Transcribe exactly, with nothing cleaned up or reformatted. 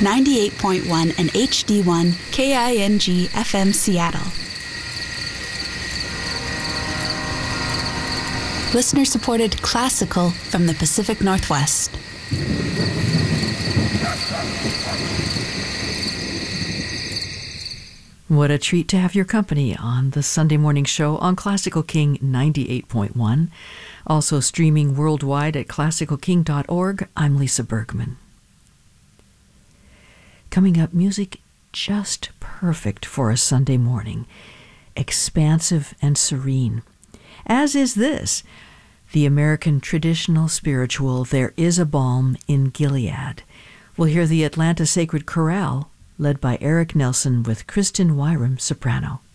ninety-eight point one and H D one K I N G F M Seattle. Listener-supported classical from the Pacific Northwest. What a treat to have your company on the Sunday morning show on Classical King ninety-eight point one. Also streaming worldwide at classical king dot org. I'm Lisa Bergman. Coming up, music just perfect for a Sunday morning. Expansive and serene. As is this, the American traditional spiritual There Is a Balm in Gilead. We'll hear the Atlanta Sacred Chorale, led by Eric Nelson with Kristen Wyram, soprano.